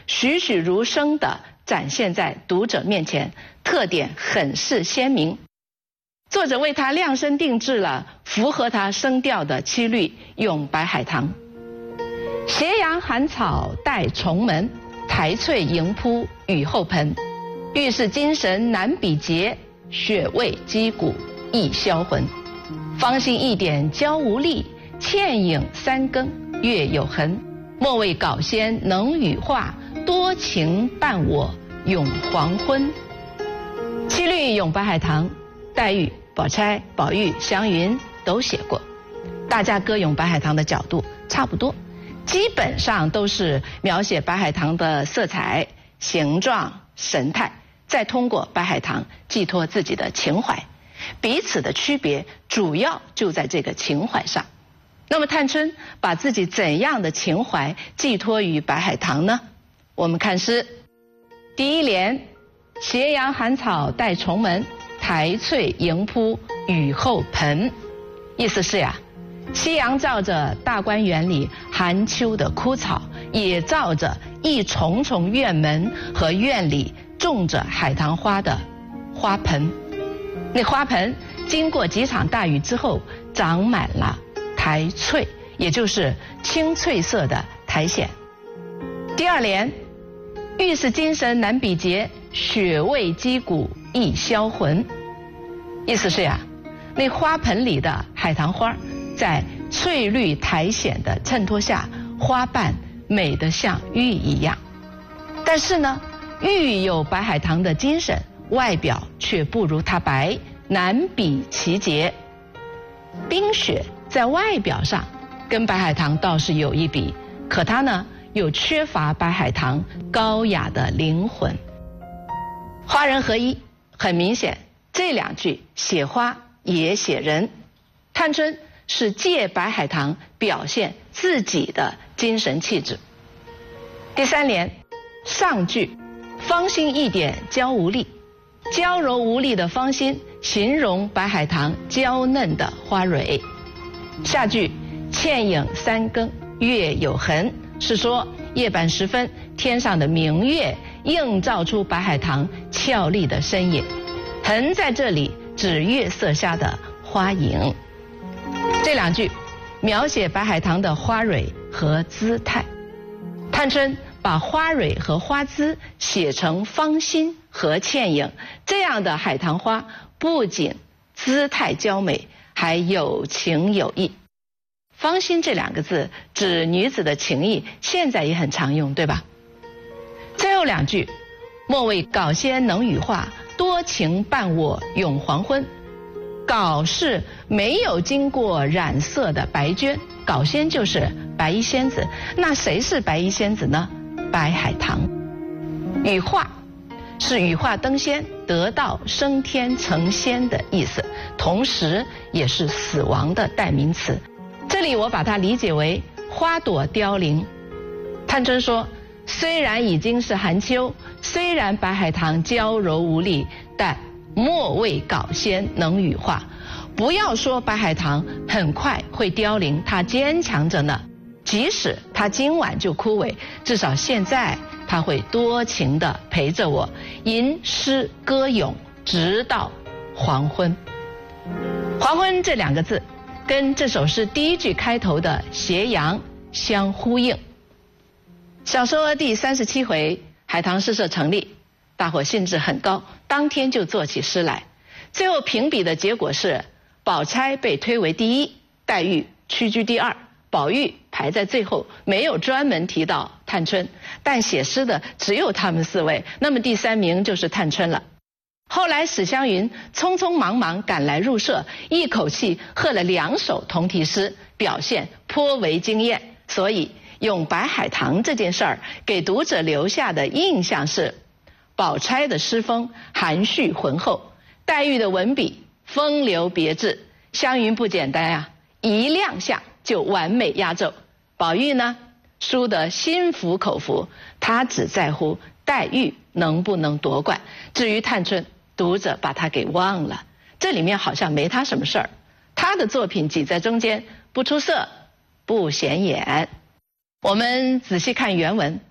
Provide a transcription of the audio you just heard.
栩栩如生地展现在读者面前，特点很是鲜明。作者为他量身定制了符合他声调的七律《咏白海棠》。斜阳寒草带重门，苔翠迎铺雨后盆。欲是精神难比劫，雪味击鼓易销魂。芳心一点娇无力，倩影三更月有痕。莫谓稿仙能语话，多情伴我咏黄昏。七律《咏白海棠》，黛玉、宝钗、宝玉、湘云都写过，大家歌咏白海棠的角度差不多，基本上都是描写白海棠的色彩、形状、神态，再通过白海棠寄托自己的情怀。彼此的区别主要就在这个情怀上。那么探春把自己怎样的情怀寄托于白海棠呢？我们看诗，第一联，斜阳寒草带重门，苔翠迎铺雨后盆。意思是呀，夕阳照着大观园里寒秋的枯草，也照着一重重院门和院里种着海棠花的花盆。那花盆经过几场大雨之后，长满了苔翠，也就是青翠色的苔藓。第二联，欲是精神难比劫，雪味击鼓易销魂。意思是呀，那花盆里的海棠花在翠绿苔藓的衬托下，花瓣美得像玉一样。但是呢，玉有白海棠的精神，外表却不如它白，难比其洁。冰雪在外表上跟白海棠倒是有一比，可它呢又缺乏白海棠高雅的灵魂。花人合一，很明显这两句写花也写人。探春是借白海棠表现自己的精神气质。第三联，上句，芳心一点娇无力，娇柔无力的芳心形容白海棠娇嫩的花蕊。下句，倩影三更月有痕，是说夜半时分，天上的明月映照出白海棠俏丽的身影，痕在这里指月色下的花影。这两句描写白海棠的花蕊和姿态。探春把花蕊和花姿写成芳心和倩影，这样的海棠花不仅姿态娇美，还有情有义。芳心这两个字指女子的情意，现在也很常用，对吧？最后两句，莫谓稿仙能语话，多情伴我咏黄昏。稿是没有经过染色的白绢，稿仙就是白衣仙子。那谁是白衣仙子呢？白海棠。羽化是羽化登仙，得道升天成仙的意思，同时也是死亡的代名词。这里我把它理解为花朵凋零。探春说，虽然已经是寒秋，虽然白海棠娇柔无力，但莫谓稿仙能语话。不要说白海棠很快会凋零，它坚强着呢。即使它今晚就枯萎，至少现在它会多情地陪着我，吟诗歌咏，直到黄昏。黄昏这两个字跟这首诗第一句开头的斜阳相呼应。小说第37回，海棠诗社成立，大伙兴致很高，当天就做起诗来。最后评比的结果是，宝钗被推为第一，黛玉屈居第二，宝玉排在最后，没有专门提到探春，但写诗的只有他们四位，那么第三名就是探春了。后来史湘云匆匆忙忙赶来入社，一口气贺了2首同题诗，表现颇为惊艳。所以咏白海棠这件事儿给读者留下的印象是，宝钗的诗风含蓄浑厚，黛玉的文笔风流别致，湘云不简单啊，一亮相就完美压轴。宝玉呢，输得心服口服，他只在乎黛玉能不能夺冠，至于探春，读者把他给忘了，这里面好像没他什么事儿。他的作品挤在中间，不出色，不显眼。我们仔细看原文，